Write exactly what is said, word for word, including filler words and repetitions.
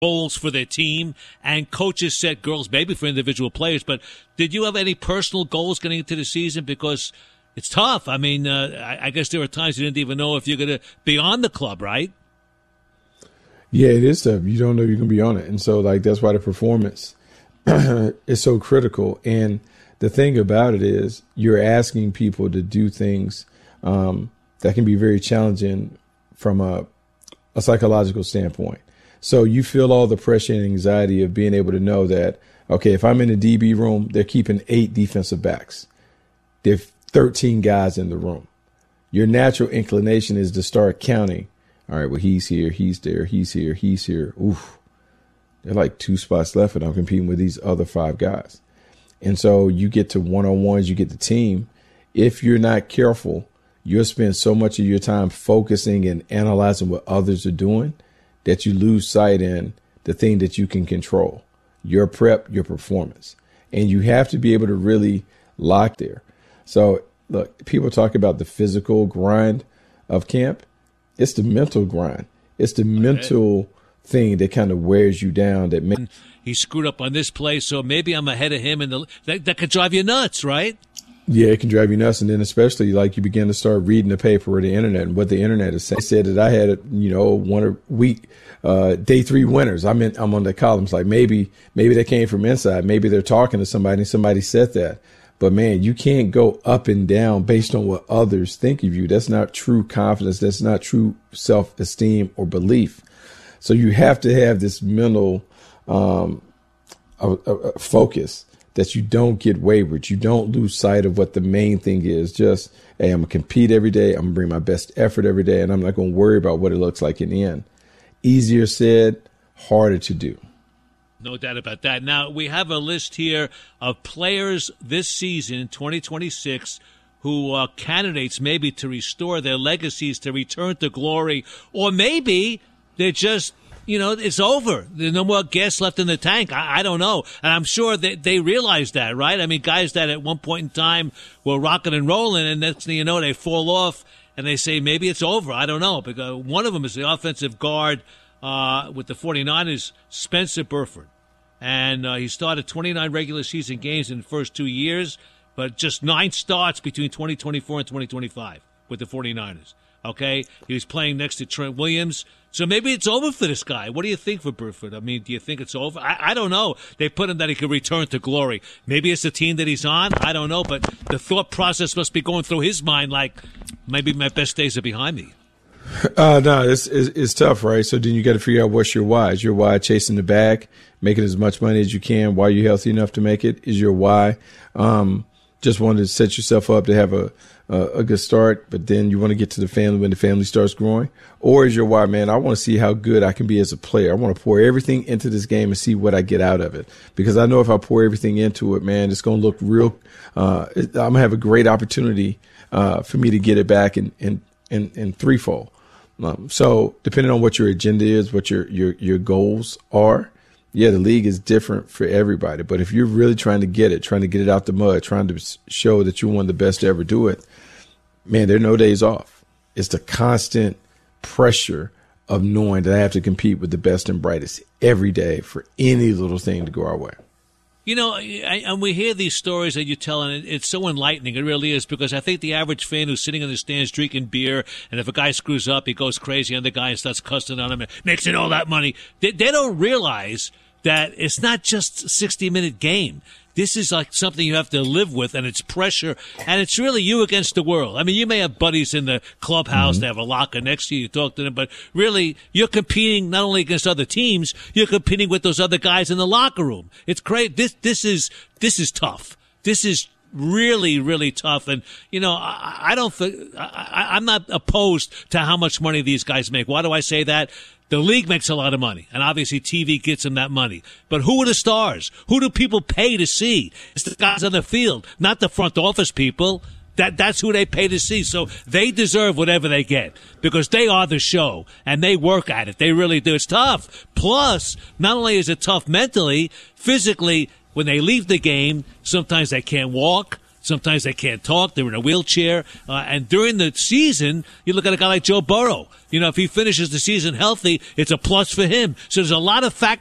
goals for their team, and coaches set goals maybe for individual players. But did you have any personal goals getting into the season? Because it's tough. I mean, uh, I, I guess there were times you didn't even know if you're going to be on the club, right? Yeah, it is tough. You don't know you're going to be on it. And so, like, that's why the performance is so critical. And the thing about it is you're asking people to do things um, that can be very challenging from a, a psychological standpoint. So you feel all the pressure and anxiety of being able to know that, okay, if I'm in the D B room, they're keeping eight defensive backs. There are thirteen guys in the room. Your natural inclination is to start counting. All right, well, he's here, he's there, he's here, he's here. Oof. There are like two spots left, and I'm competing with these other five guys. And so you get to one-on-ones, you get the team. If you're not careful, you'll spend so much of your time focusing and analyzing what others are doing that you lose sight in the thing that you can control, your prep, your performance. And you have to be able to really lock there. So, look, people talk about the physical grind of camp. It's the mental grind. It's the okay. mental thing that kind of wears you down. That makes he screwed up on this play, so maybe I'm ahead of him, and the, that, that could drive you nuts, right? Yeah, it can drive you nuts, and then especially like you begin to start reading the paper or the internet and what the internet is saying. They said that I had, you know, one a week, uh, day three winners. I'm in, I'm on the columns like maybe maybe they came from inside. Maybe they're talking to somebody and somebody said that. But man, you can't go up and down based on what others think of you. That's not true confidence. That's not true self-esteem or belief. So you have to have this mental um, uh, uh, focus that you don't get wayward. You don't lose sight of what the main thing is. Just, hey, I'm going to compete every day. I'm going to bring my best effort every day, and I'm not going to worry about what it looks like in the end. Easier said, harder to do. No doubt about that. Now, we have a list here of players this season, twenty twenty-six, who are candidates maybe to restore their legacies, to return to glory, or maybe they're just, you know, it's over. There's no more gas left in the tank. I, I don't know. And I'm sure that they realize that, right? I mean, guys that at one point in time were rocking and rolling, and next thing you know, they fall off, and they say maybe it's over. I don't know. Because one of them is the offensive guard uh, with the 49ers, Spencer Burford. And uh, he started twenty-nine regular season games in the first two years, but just nine starts between twenty twenty-four and twenty twenty-five with the 49ers. Okay? He was playing next to Trent Williams. So maybe it's over for this guy. What do you think for Burford? I mean, do you think it's over? I, I don't know. They put him that he could return to glory. Maybe it's the team that he's on. I don't know. But the thought process must be going through his mind like, maybe my best days are behind me. Uh, no, it's, it's, it's tough, right? So then you got to figure out what's your why. Is your why chasing the bag, making as much money as you can while you're healthy enough to make it? Is your why um, just wanted to set yourself up to have a, a, a good start, but then you want to get to the family when the family starts growing? Or is your why, man, I want to see how good I can be as a player. I want to pour everything into this game and see what I get out of it. Because I know if I pour everything into it, man, it's going to look real. Uh, I'm going to have a great opportunity uh, for me to get it back in, in, in, in threefold. Um, so depending on what your agenda is, what your, your, your goals are, yeah, the league is different for everybody. But if you're really trying to get it, trying to get it out the mud, trying to show that you're one of the best to ever do it, man, there are no days off. It's the constant pressure of knowing that I have to compete with the best and brightest every day for any little thing to go our way. You know, I, and we hear these stories that you're telling, and it's so enlightening. It really is, because I think the average fan who's sitting in the stands drinking beer, and if a guy screws up, he goes crazy on the guy and starts cussing on him and makes it all that money. They, they don't realize that it's not just a sixty-minute game. This is like something you have to live with, and it's pressure, and it's really you against the world. I mean, you may have buddies in the clubhouse mm-hmm. that have a locker next to you, you talk to them, but really you're competing not only against other teams, you're competing with those other guys in the locker room. It's great. This, this is, this is tough. This is really, really tough. And, you know, I, I don't think, I, I'm not opposed to how much money these guys make. Why do I say that? The league makes a lot of money, and obviously T V gets them that money. But who are the stars? Who do people pay to see? It's the guys on the field, not the front office people. That That's who they pay to see. So they deserve whatever they get because they are the show, and they work at it. They really do. It's tough. Plus, not only is it tough mentally, physically, when they leave the game, sometimes they can't walk. Sometimes they can't talk. They're in a wheelchair. Uh, and during the season, you look at a guy like Joe Burrow. You know, if he finishes the season healthy, it's a plus for him. So there's a lot of factors